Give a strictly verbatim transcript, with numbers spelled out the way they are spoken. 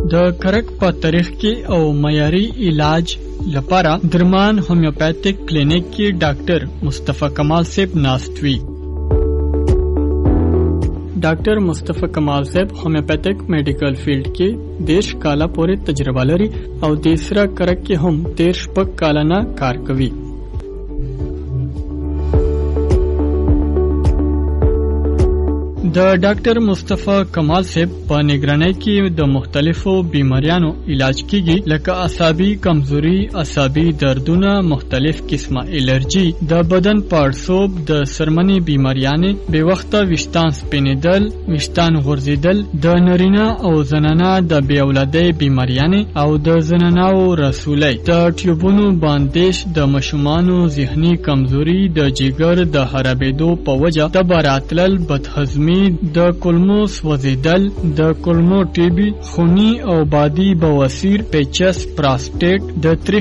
د کرک په تاریخ کې او معیاري علاج لپاره درمان هومیوپیتھک کلینک کې ډاکټر مصطفی کمال صاحب ناست وی. ډاکټر مصطفی کمال صاحب هومیوپیتھک میډیکل فیلډ کې دیش کاله پورې تجربه لري او د سره کرک کې هم تیر شپږ کاله نه کار کوي. د ډاکټر مصطفی کمال صاحب په نگرانی کې د مختلفو بیماریانو علاج کیږي لکه اعصابي کمزوري، اعصابي دردونه، مختلف قسمه الرجی، د بدن پړسوب، د سرمنی بیماریانې، بې وخته ویښتان سپینېدل، ویښتان غورځېدل، د نارینه او زنانه د بې اولادۍ بیماریانې او د زنانو رسولۍ، د ټیوبونو باندیش، د ماشومانو ذهني کمزوري، د جګر د خرابېدو په وجه د براتلل، بدهضمي، د کولمو سوځیدل، د کولمو ټي بي، خونی او بادي بواسیر، پیچس، پراسټیټ، د